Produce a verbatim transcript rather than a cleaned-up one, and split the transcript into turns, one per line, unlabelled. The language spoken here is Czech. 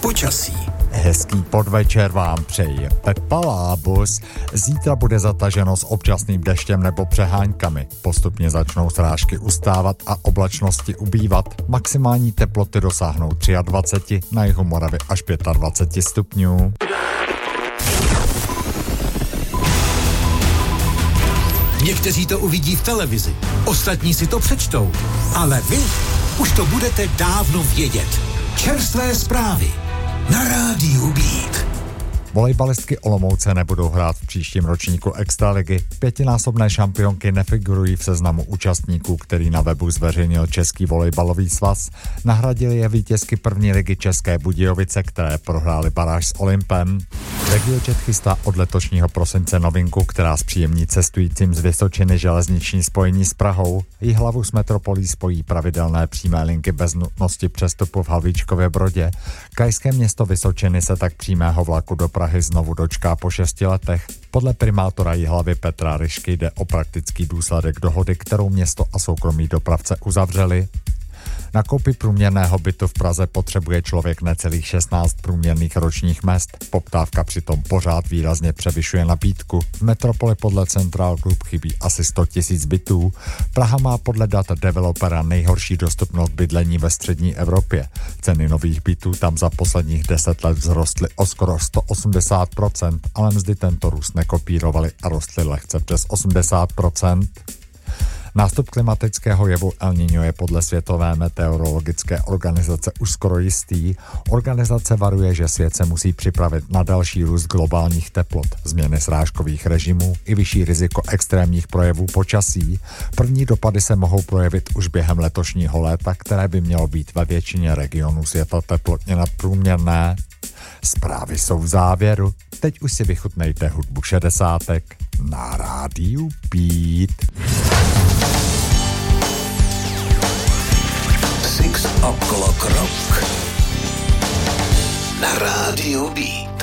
Počasí.
Hezký podvečer vám přeje Pepa Lábus. Zítra bude zataženo s občasným deštěm nebo přeháňkami. Postupně začnou srážky ustávat a oblačnosti ubývat. Maximální teploty dosáhnou dvacet tři, na jihu Moravy až dvacet pět stupňů.
Někteří to uvidí v televizi, ostatní si to přečtou, ale vy už to budete dávno vědět. Čerstvé zprávy na rádiu Beat.
Volejbalistky Olomouce nebudou hrát v příštím ročníku Extraligy. Pětinásobné šampionky nefigurují v seznamu účastníků, který na webu zveřejnil Český volejbalový svaz. Nahradili je vítězky první ligy České Budějovice, které prohrály baráž s Olympem. RegioJet chystá od letošního prosince novinku, která zpříjemní cestujícím z Vysočiny železniční spojení s Prahou. Jihlavu s metropolí spojí pravidelné přímé linky bez nutnosti přestupu v Havlíčkově Brodě. Krajské město Vysočiny se tak přímého vlaku do Prahy znovu dočká po šesti letech. Podle primátora Jihlavy Petra Ryšky jde o praktický důsledek dohody, kterou město a soukromí dopravce uzavřeli. Na koupi průměrného bytu v Praze potřebuje člověk necelých šestnáct průměrných ročních mezd. Poptávka přitom pořád výrazně převyšuje nabídku. V metropoli podle Central Group chybí asi sto tisíc bytů. Praha má podle dat developera nejhorší dostupnost bydlení ve střední Evropě. Ceny nových bytů tam za posledních deset let vzrostly o skoro sto osmdesát procent, ale mzdy tento růst nekopírovaly a rostly lehce přes osmdesát procent. Nástup klimatického jevu El Niño je podle Světové meteorologické organizace už skoro jistý. Organizace varuje, že svět se musí připravit na další růst globálních teplot, změny srážkových režimů i vyšší riziko extrémních projevů počasí. První dopady se mohou projevit už během letošního léta, které by mělo být ve většině regionů světa teplotně nadprůměrné. Zprávy jsou v závěru. Teď už si vychutnejte hudbu šedesátek na rádiu Beat.
Six O'Clock Rock na rádiu Beat.